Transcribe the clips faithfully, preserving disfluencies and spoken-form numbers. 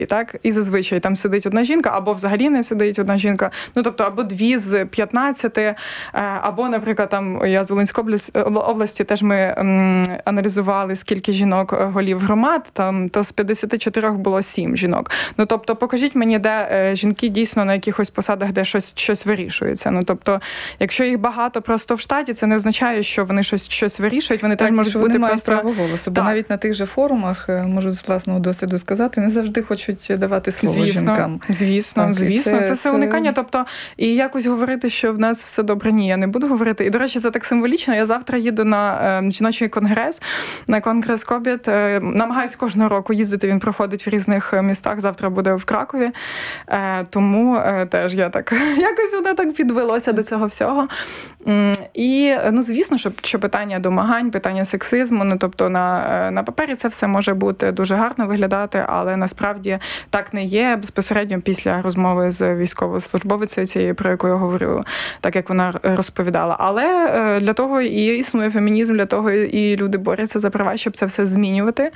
І так, і зазвичай там сидить одна жінка, або взагалі не сидить одна жінка, ну тобто або дві з п'ятнадцяти, або, наприклад, там я з Волинської області теж ми м, аналізували, скільки жінок голів громад, там то з п'ятдесят чотири було сім жінок. Ну тобто покажіть мені, де е, жінки дійсно на якихось посадах, де щось щось вирішується. Ну тобто, якщо їх багато просто в штаті, це не означає, що вони щось щось вирішують. Вони так, теж можуть бути вони просто мають право голосу. Бо навіть на тих же форумах, можу з власного досвіду сказати, не завжди хочуть давати слово звісно, жінкам. Звісно, так, звісно, це, це все це... уникання. Тобто, і якось говорити, що в нас все добре, ні, я не буду говорити. І, до речі, це так символічно. Я завтра їду на е, жіночий конгрес, на конгрес Кобіт. Е, намагаюсь кожного року їздити, він проходить в різних містах, завтра буде в Кракові. Е, тому е, теж я так, якось воно так підвелося до цього всього. М, і, ну, звісно, що, що питання домагань, питання сексизму, ну, тобто на, на папері це все може бути дуже гарно виглядати, але насправді так не є. Безпосередньо після розмови з військовослужбовицею цією, про яку я говорю, так як вона розповідала. Але для того і існує фемінізм, для того і люди борються за права, щоб це все змінювати.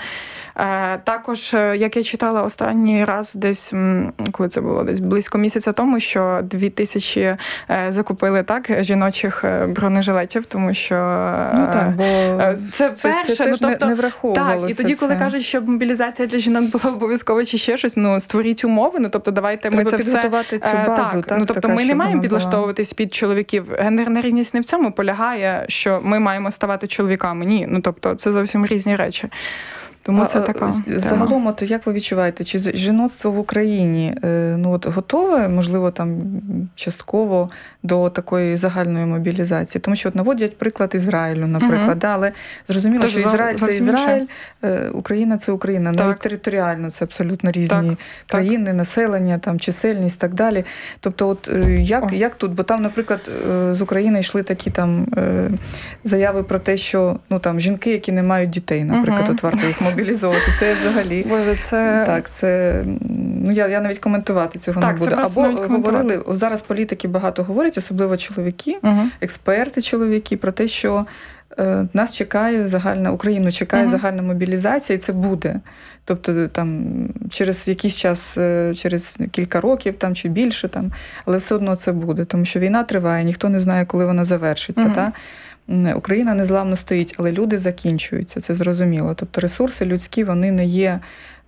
Також, як я читала останній раз десь, коли це було, десь близько місяця тому, що дві тисячі закупили так жіночих бронежилетів, тому що ну, так, бо це, це перше. Це, це ну, тобто, не враховувалося. Так, і тоді, коли це. кажуть, що мобілізація для жінок була обов'язково чи ще щось, ну, створіть умови, ну, тобто давайте Треба ми це підготувати все... цю базу, так, так, ну, тобто така, ми не маємо була. підлаштовуватись під чоловіків. Гендерна рівність не в цьому полягає, що ми маємо ставати чоловіками. Ні, ну, тобто це зовсім різні речі. Тому а, це така загалом, тема. От як ви відчуваєте, чи жіноцтво в Україні ну от готове, можливо, там частково до такої загальної мобілізації? Тому що от наводять приклад Ізраїлю, наприклад, угу. да, але зрозуміло, Тож, що Ізраїль це Ізраїль, Україна це Україна, так. навіть територіально це абсолютно різні так, країни, так. населення, там чисельність, так далі. Тобто, от як, як тут, бо там, наприклад, з України йшли такі там заяви про те, що ну там жінки, які не мають дітей, наприклад, угу. от варто їх мобілізувати. Це взагалі. Боже, це... Так, це... Ну, я, я навіть коментувати цього так, не буду. Або говорили, зараз політики багато говорять, особливо чоловіки, угу. експерти чоловіки, про те, що е, нас чекає загальна, Україну чекає угу. загальна мобілізація, і це буде. Тобто там через якийсь час, через кілька років там, чи більше, там, але все одно це буде. Тому що війна триває, ніхто не знає, коли вона завершиться. Угу. Та? Україна незламно стоїть, але люди закінчуються, це зрозуміло. Тобто ресурси людські, вони не є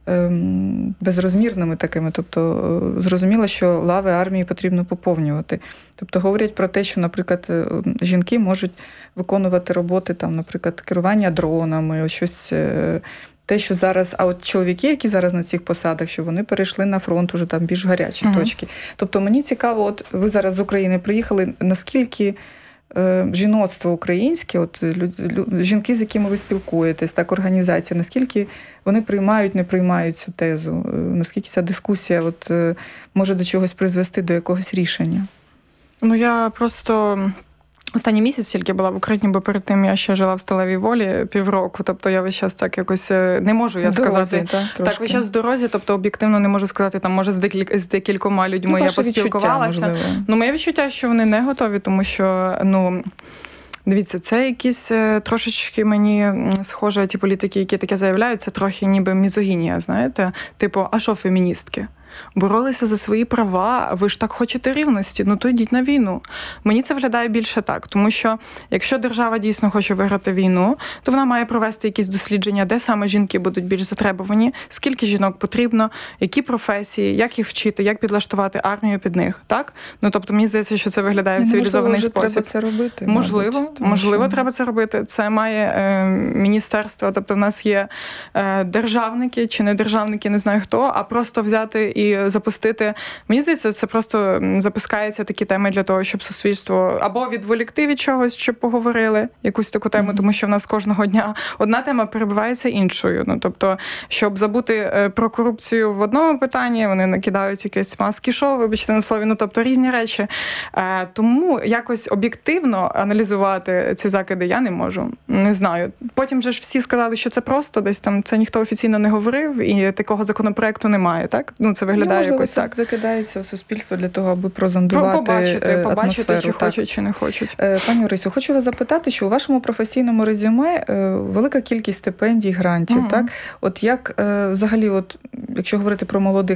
ем, безрозмірними такими. Тобто зрозуміло, що лави армії потрібно поповнювати. Тобто говорять про те, що, наприклад, жінки можуть виконувати роботи, там, наприклад, керування дронами, щось... Те, що зараз, а от чоловіки, які зараз на цих посадах, що вони перейшли на фронт уже там більш гарячі uh-huh. точки. Тобто мені цікаво, от ви зараз з України приїхали, наскільки е, жіноцтво українське, от лю, лю, жінки, з якими ви спілкуєтесь, так, організація, наскільки вони приймають, не приймають цю тезу, е, наскільки ця дискусія от, е, може до чогось призвести, до якогось рішення? Ну, я просто... Останній місяць тільки була в Україні, бо перед тим я ще жила в Сталевій Волі півроку. Тобто я весь час так якось не можу я дорозі, сказати. Так, так, весь час в дорозі, тобто об'єктивно не можу сказати, там, може, з, декіль... з декількома людьми ну, я поспілкувалася. Ну, моє відчуття, що вони не готові, тому що, ну, дивіться, це якісь трошечки мені схоже, ті політики, які таке заявляють, це трохи ніби мізогінія, знаєте? Типу, а що феміністки? Боролися за свої права, ви ж так хочете рівності, ну то йдіть на війну. Мені це виглядає більше так, тому що якщо держава дійсно хоче виграти війну, то вона має провести якісь дослідження, де саме жінки будуть більш затребувані, скільки жінок потрібно, які професії, як їх вчити, як підлаштувати армію під них, так? Ну, тобто, мені здається, що це виглядає в цивілізований спосіб. Можливо, треба це робити. Можливо, мабуть, можливо, що... треба це робити. Це має е, міністерство, тобто в нас є е, державники чи не державники, не знаю хто, а просто взяти і запустити. Мені здається, це просто запускаються такі теми для того, щоб суспільство або відволікти від чогось, щоб поговорили якусь таку тему, mm-hmm. тому що в нас кожного дня одна тема перебивається іншою. Ну, тобто, щоб забути про корупцію в одному питанні, вони накидають якесь маски-шоу, вибачте на слові, ну, тобто різні речі. Тому якось об'єктивно аналізувати ці закиди я не можу. Не знаю. Потім же ж всі сказали, що це просто, десь там це ніхто офіційно не говорив, і такого законопроекту немає, так? Ну, це виглядає ну, якось так. Це закидається в суспільство для того, аби прозондувати побачити, побачити, атмосферу. чи хочуть, чи не хочуть. Пані Орисю, хочу вас запитати, що у вашому професійному резюме велика кількість стипендій, грантів. Угу. Так? От як взагалі, от, якщо говорити про молодих